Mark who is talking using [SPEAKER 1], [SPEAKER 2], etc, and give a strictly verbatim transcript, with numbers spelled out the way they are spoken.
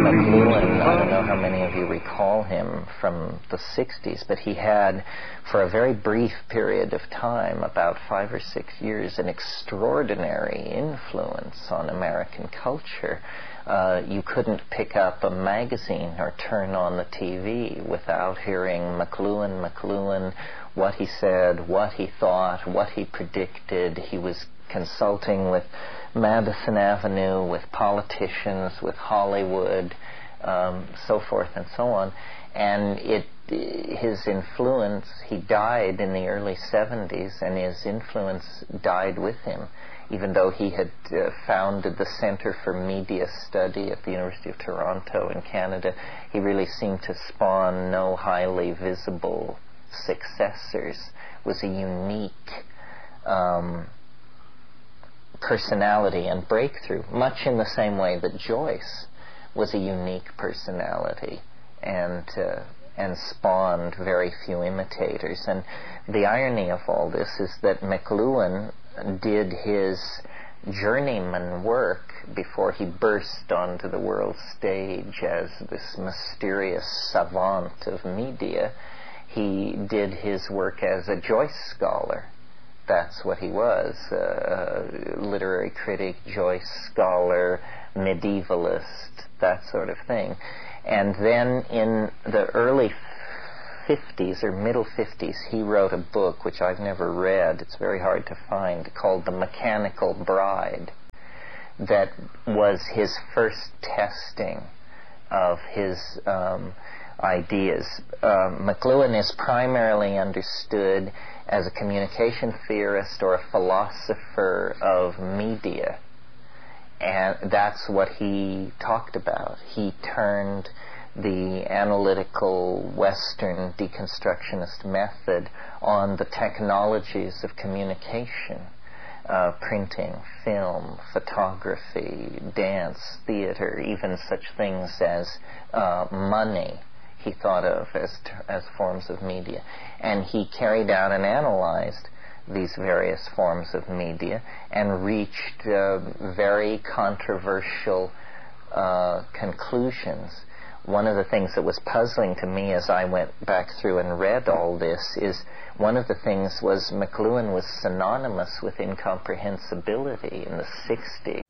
[SPEAKER 1] McLuhan, I don't know how many of you recall him from the sixties, but he had, for a very brief period of time, about five or six years, an extraordinary influence on American culture. Uh, you couldn't pick up a magazine or turn on the T V without hearing McLuhan, McLuhan, what he said, what he thought, what he predicted. He was consulting with Madison Avenue, with politicians, with Hollywood, um, so forth and so on. And it, his influence, he died in the early seventies, and his influence died with him. Even though he had uh, founded the Center for Media Study at the University of Toronto in Canada, he really seemed to spawn no highly visible successors. Was a unique um, personality and breakthrough, much in the same way that Joyce was a unique personality and uh, and spawned very few imitators. And the irony of all this is that McLuhan did his journeyman work before he burst onto the world stage as this mysterious savant of media. He did his work as a Joyce scholar. That's what he was, uh, literary critic, Joyce scholar, medievalist, that sort of thing. And then in the early fifties or middle fifties, he wrote a book which I've never read, it's very hard to find, called The Mechanical Bride, that was his first testing of his um, ideas. Um, McLuhan is primarily understood as a communication theorist or a philosopher of media. And that's what he talked about. He turned the analytical Western deconstructionist method on the technologies of communication, uh, printing, film, photography, dance, theater, even such things as uh, money he thought of as, as forms of media. And he carried out and analyzed these various forms of media and reached uh, very controversial uh, conclusions. One of the things that was puzzling to me as I went back through and read all this is one of the things was McLuhan was synonymous with incomprehensibility in the sixties.